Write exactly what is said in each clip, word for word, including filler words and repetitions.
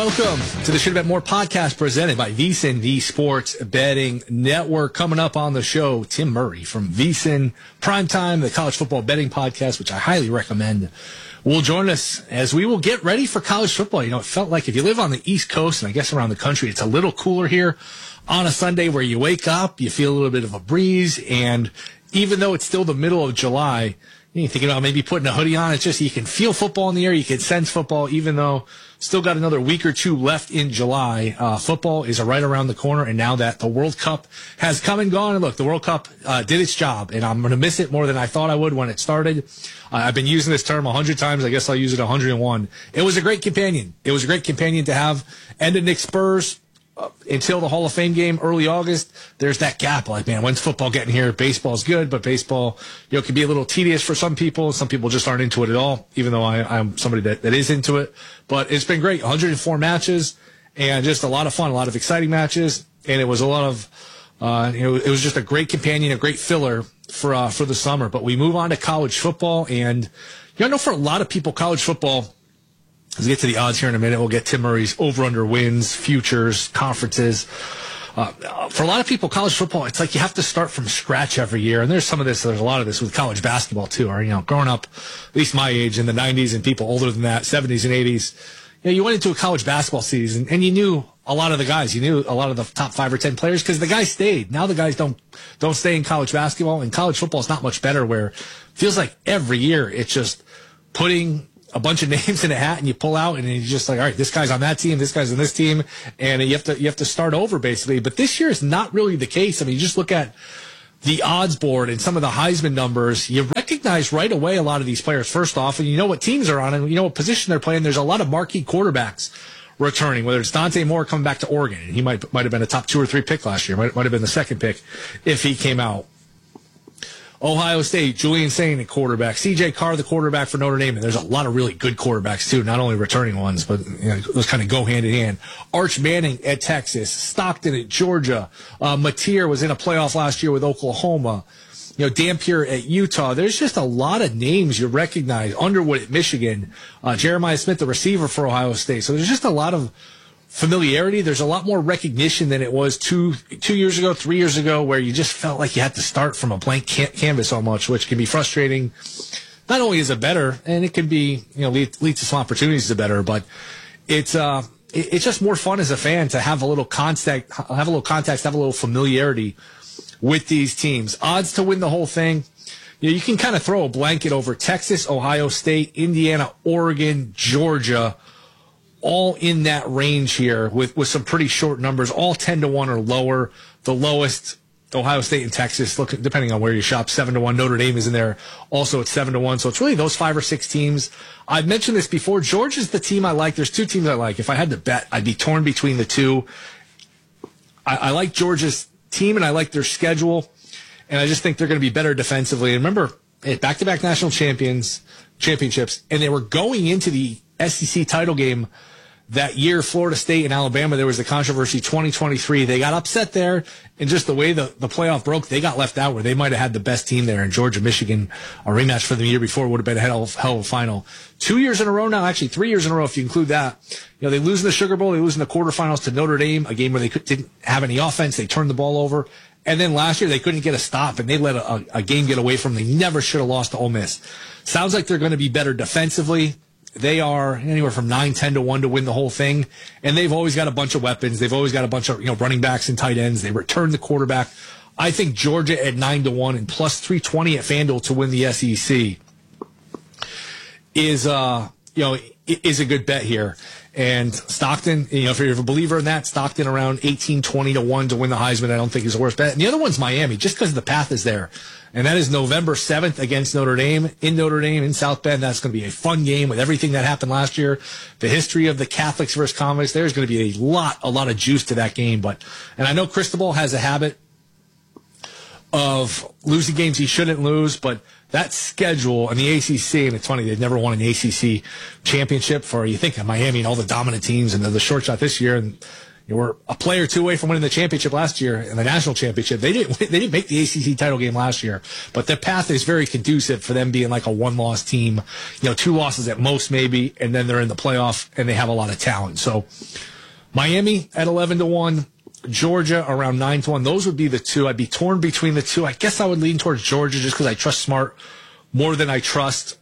Welcome to the Should Bet More podcast presented by VSiN, the Sports Betting Network. Coming up on the show, Tim Murray from VSiN Primetime, the college football betting podcast, which I highly recommend, will join us as we will get ready for college football. You know, it felt like if you live on the East Coast and I guess around the country, it's a little cooler here on a Sunday where you wake up, you feel a little bit of a breeze, and even though it's still the middle of July, you're thinking about maybe putting a hoodie on. It's just you can feel football in the air. You can sense football, even though still got another week or two left in July. Uh, football is right around the corner, and now that the World Cup has come and gone, and look, the World Cup uh, did its job, and I'm going to miss it more than I thought I would when it started. Uh, I've been using this term a hundred times. I guess I'll use it a hundred and one. It was a great companion. It was a great companion to have. Ended Nick Spurs. Uh, until the Hall of Fame game early August, there's that gap. Like, man, when's football getting here? Baseball's good, but baseball, you know, can be a little tedious for some people. Some people just aren't into it at all, even though I, I'm somebody that, that is into it. But it's been great. one hundred four matches and just a lot of fun, a lot of exciting matches. And it was a lot of, uh, you know, it was just a great companion, a great filler for, uh, for the summer. But we move on to college football. And, you know, I know for a lot of people, college football, as we get to the odds here in a minute, we'll get Tim Murray's over-under wins, futures, conferences. Uh, for a lot of people, college football, it's like you have to start from scratch every year. And there's some of this, there's a lot of this with college basketball too. Or, you know, growing up, at least my age in the nineties and people older than that, seventies and eighties, you know, you went into a college basketball season and you knew a lot of the guys. You knew a lot of the top five or ten players because the guys stayed. Now the guys don't don't stay in college basketball. And college football is not much better where it feels like every year it's just putting a bunch of names in a hat and you pull out and you're just like, all right, this guy's on that team, this guy's on this team, and you have to you have to start over basically. But this year is not really the case. I mean, you just look at the odds board and some of the Heisman numbers, you recognize right away a lot of these players first off, and you know what teams are on and you know what position they're playing. There's a lot of marquee quarterbacks returning, whether it's Dante Moore coming back to Oregon, and he might might have been a top two or three pick last year, might, might have been the second pick if he came out. Ohio State, Julian Saint at quarterback, C J Carr, the quarterback for Notre Dame. And there's a lot of really good quarterbacks, too, not only returning ones, but you know, those kind of go hand in hand. Arch Manning at Texas, Stockton at Georgia. Uh, Mateer was in a playoff last year with Oklahoma. You know, Dampier at Utah. There's just a lot of names you recognize. Underwood at Michigan. Uh, Jeremiah Smith, the receiver for Ohio State. So there's just a lot of familiarity. There's a lot more recognition than it was two two years ago, three years ago, where you just felt like you had to start from a blank can- canvas so much, which can be frustrating. Not only is it better, and it can be, you know, lead, lead to some opportunities to better, but it's uh, it, it's just more fun as a fan to have a little contact, have a little context, have a little familiarity with these teams. Odds to win the whole thing. You know, you can kind of throw a blanket over Texas, Ohio State, Indiana, Oregon, Georgia, all in that range here with, with some pretty short numbers, all ten to one or lower. The lowest, Ohio State and Texas, look, depending on where you shop, seven to one. Notre Dame is in there also at seven to one. So it's really those five or six teams. I've mentioned this before. Georgia's the team I like. There's two teams I like. If I had to bet, I'd be torn between the two. I, I like Georgia's team and I like their schedule. And I just think they're going to be better defensively. And remember, back-to-back national champions, championships, and they were going into the S E C title game that year, Florida State and Alabama. There was the controversy, twenty twenty-three. They got upset there, and just the way the, the playoff broke, they got left out where they might have had the best team there. And Georgia, Michigan, a rematch for the year before would have been a hell of, hell of a final. Two years in a row now, actually three years in a row if you include that. You know, they lose in the Sugar Bowl, they lose in the quarterfinals to Notre Dame, a game where they could, didn't have any offense. They turned the ball over. And then last year, they couldn't get a stop, and they let a, a game get away from them. They never should have lost to Ole Miss. Sounds like they're going to be better defensively. They are anywhere from nine, ten to one to win the whole thing. And they've always got a bunch of weapons. They've always got a bunch of, you know, running backs and tight ends. They return the quarterback. I think Georgia at nine to one and plus three twenty at FanDuel to win the S E C is, uh, you know, is a good bet here. And Stockton, you know, if you're a believer in that, Stockton around eighteen, twenty to one to win the Heisman, I don't think is the worst bet. And the other one's Miami, just because the path is there. And that is November seventh against Notre Dame, in Notre Dame, in South Bend. That's going to be a fun game with everything that happened last year. The history of the Catholics versus convicts, there's going to be a lot, a lot of juice to that game. But, and I know Cristobal has a habit of losing games he shouldn't lose, but that schedule and the A C C, and it's funny, they've never won an A C C championship for, you think of Miami and all the dominant teams and the, the short shot this year. And You were a player two away from winning the championship last year and the national championship. They didn't they didn't make the A C C title game last year, but their path is very conducive for them being like a one-loss team, you know, two losses at most maybe, and then they're in the playoff and they have a lot of talent. So Miami at eleven to one, Georgia around nine to one. Those would be the two. I'd be torn between the two. I guess I would lean towards Georgia just because I trust Smart more than I trust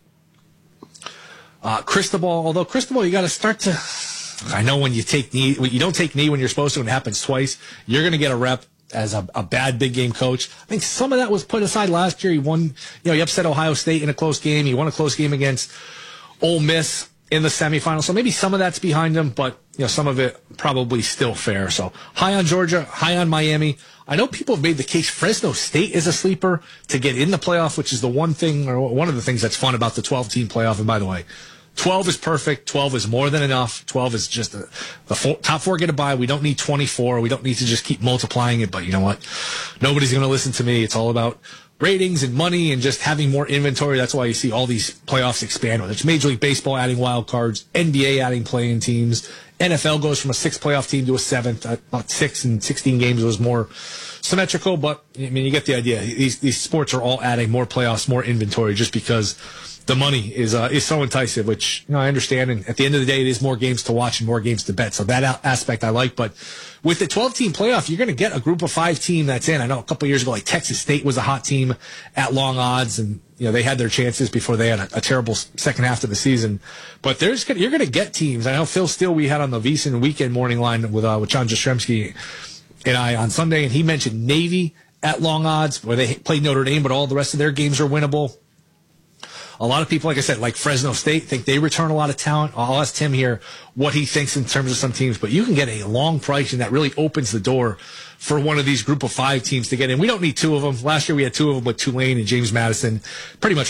uh, Cristobal. Although Cristobal, you got to start to. I know when you take knee, when you don't take knee when you're supposed to, and it happens twice, you're going to get a rep as a, a bad big game coach. I think some of that was put aside last year. He won, you know, he upset Ohio State in a close game. He won a close game against Ole Miss in the semifinals. So maybe some of that's behind him, but you know, some of it probably still fair. So high on Georgia, high on Miami. I know people have made the case Fresno State is a sleeper to get in the playoff, which is the one thing, or one of the things that's fun about the twelve-team playoff. And by the way, twelve is perfect. twelve is more than enough. twelve is just a, the four, top four get a bye. We don't need twenty-four. We don't need to just keep multiplying it. But you know what? Nobody's going to listen to me. It's all about ratings and money and just having more inventory. That's why you see all these playoffs expand. Whether it's Major League Baseball adding wild cards, N B A adding play-in teams, N F L goes from a sixth playoff team to a seventh. About six and sixteen games was more symmetrical. But I mean, you get the idea. These these sports are all adding more playoffs, more inventory, just because the money is uh, is so enticing, which you know I understand. And at the end of the day, it is more games to watch and more games to bet. So that a- aspect I like. But with the twelve-team playoff, you're going to get a group of five team that's in. I know a couple of years ago, like Texas State was a hot team at long odds, and you know they had their chances before they had a, a terrible second half of the season. But there's gonna, you're going to get teams. I know Phil Steele we had on the VSiN weekend morning line with uh, with John Jastrzemski and I on Sunday, and he mentioned Navy at long odds where they played Notre Dame, but all the rest of their games are winnable. A lot of people, like I said, like Fresno State, think they return a lot of talent. I'll ask Tim here what he thinks in terms of some teams, but you can get a long price, and that really opens the door for one of these group of five teams to get in. We don't need two of them. Last year we had two of them with Tulane and James Madison. Pretty much